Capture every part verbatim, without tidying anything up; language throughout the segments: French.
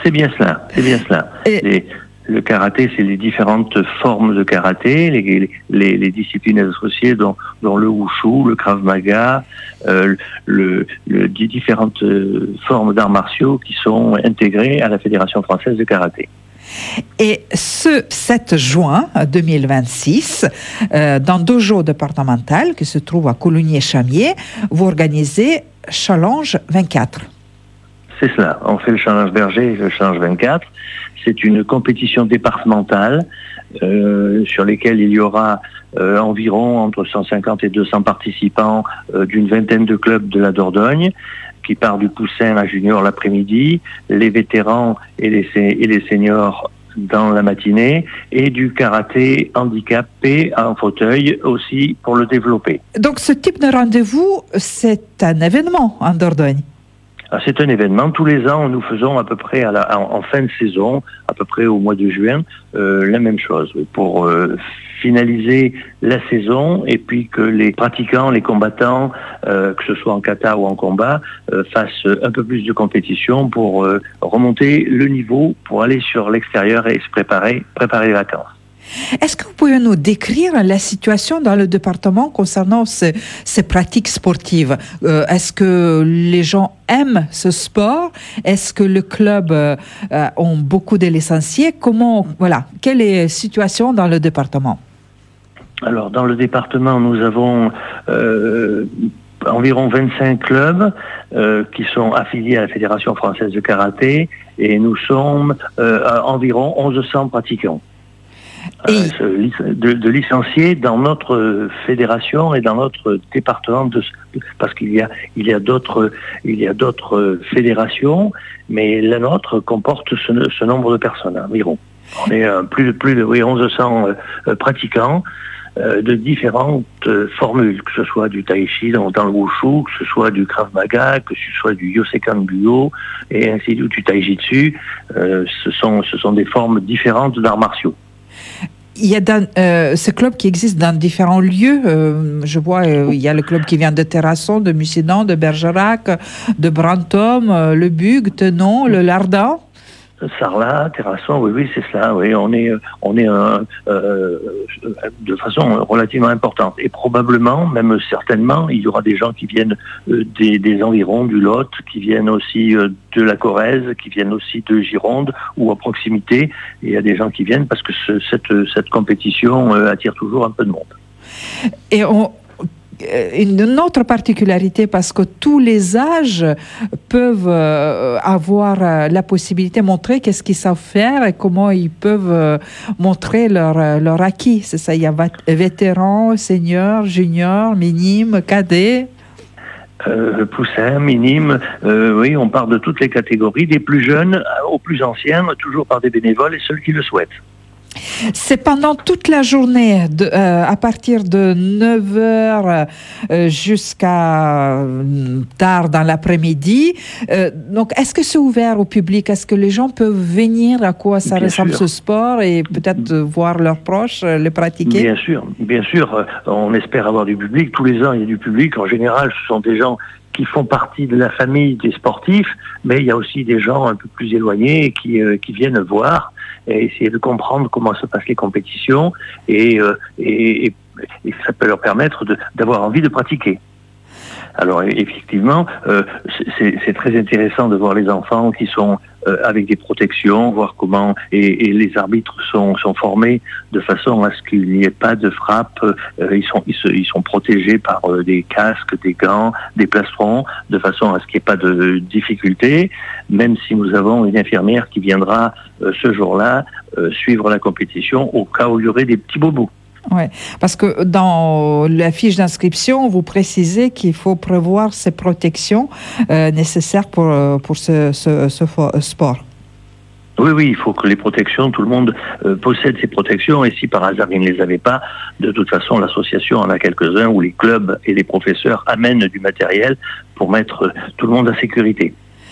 C'est bien cela, c'est bien cela. Et... Les, le karaté, c'est les différentes formes de karaté, les, les, les disciplines associées dont, dont le wushu, le krav maga, euh, le, le, les différentes formes d'arts martiaux qui sont intégrées à la Fédération française de karaté. Et ce sept juin deux mille vingt-six, euh, dans Dojo départemental qui se trouve à Coulugny-Chamiers, vous organisez Challenge vingt-quatre. C'est cela. On fait le Challenge Berger et le Challenge vingt-quatre. C'est une compétition départementale euh, sur lesquelles il y aura euh, environ entre cent cinquante et deux cents participants euh, d'une vingtaine de clubs de la Dordogne, qui part du poussin à junior l'après-midi, les vétérans et les, et les seniors dans la matinée, et du karaté handicapé en fauteuil aussi pour le développer. Donc ce type de rendez-vous, c'est un événement en Dordogne? C'est un événement. Tous les ans, nous faisons à peu près à la, en, en fin de saison, à peu près au mois de juin, euh, la même chose pour euh, finaliser la saison et puis que les pratiquants, les combattants, euh, que ce soit en kata ou en combat, euh, fassent un peu plus de compétition pour euh, remonter le niveau, pour aller sur l'extérieur et se préparer, préparer les vacances. Est-ce que vous pouvez nous décrire la situation dans le département concernant ces, ces pratiques sportives? euh, Est-ce que les gens aiment ce sport? Est-ce que le club euh, ont beaucoup de licenciés? Comment, voilà, quelle est la situation dans le département? Alors, dans le département, nous avons euh, environ vingt-cinq clubs euh, qui sont affiliés à la Fédération française de karaté et nous sommes euh, à environ onze cents pratiquants. Euh, de, de licenciés dans notre fédération et dans notre département de, parce qu'il y a il y a d'autres il y a d'autres fédérations, mais la nôtre comporte ce, ce nombre de personnes environ. On est euh, plus de plus de oui, onze cents euh, pratiquants euh, de différentes euh, formules, que ce soit du tai chi dans, dans le wushu, que ce soit du krav maga, que ce soit du yosekan budo et ainsi de suite, du taijitsu. Euh, ce sont ce sont des formes différentes d'arts martiaux. Il y a dans, euh, ce club qui existe dans différents lieux. Euh, je vois, euh, il y a le club qui vient de Terrasson, de Mussidan, de Bergerac, de Brantôme, euh, le Bug, Tenon, le Lardin. Sarlat, Terrasson, oui, oui, c'est cela. Oui, on est, on est euh, euh, de façon relativement importante. Et probablement, même certainement, il y aura des gens qui viennent euh, des, des environs du Lot, qui viennent aussi euh, de la Corrèze, qui viennent aussi de Gironde ou à proximité. Et il y a des gens qui viennent parce que ce, cette, cette compétition euh, attire toujours un peu de monde. Et on... Une autre particularité, parce que tous les âges peuvent avoir la possibilité de montrer qu'est-ce qu'ils savent faire et comment ils peuvent montrer leur, leur acquis. C'est ça, il y a vétérans, seniors, juniors, minimes, cadets. Euh, poussin, minime, euh, oui, on part de toutes les catégories, des plus jeunes aux plus anciens, toujours par des bénévoles et ceux qui le souhaitent. C'est pendant toute la journée, de, euh, à partir de neuf heures euh, jusqu'à euh, tard dans l'après-midi. Euh, donc, est-ce que c'est ouvert au public? Est-ce que les gens peuvent venir? À quoi ça bien ressemble sûr. Ce sport et peut-être euh, voir leurs proches euh, le pratiquer? Bien sûr, bien sûr. Euh, on espère avoir du public. Tous les ans, il y a du public. En général, ce sont des gens qui font partie de la famille des sportifs, mais il y a aussi des gens un peu plus éloignés qui, euh, qui viennent voir et essayer de comprendre comment se passent les compétitions et, euh, et, et, et ça peut leur permettre de, d'avoir envie de pratiquer. Alors effectivement, euh, c'est, c'est très intéressant de voir les enfants qui sont euh, avec des protections, voir comment et, et les arbitres sont, sont formés de façon à ce qu'il n'y ait pas de frappe. Euh, ils sont ils, se, ils sont protégés par euh, des casques, des gants, des plastrons, de façon à ce qu'il n'y ait pas de difficulté. Même si nous avons une infirmière qui viendra euh, ce jour-là euh, suivre la compétition au cas où il y aurait des petits bobos. Oui, parce que dans la fiche d'inscription, vous précisez qu'il faut prévoir ces protections euh, nécessaires pour, pour ce, ce, ce sport. Oui, oui, il faut que les protections, tout le monde euh, possède ces protections et si par hasard il ne les avait pas, de toute façon l'association en a quelques-uns où les clubs et les professeurs amènent du matériel pour mettre tout le monde en sécurité.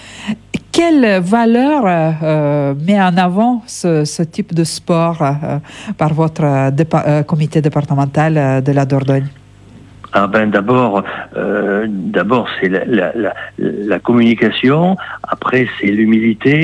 Quelle valeur euh, met en avant ce, ce type de sport euh, par votre dépa- euh, comité départemental euh, de la Dordogne? Ah ben d'abord, euh, d'abord c'est la, la, la, la communication, après c'est l'humilité.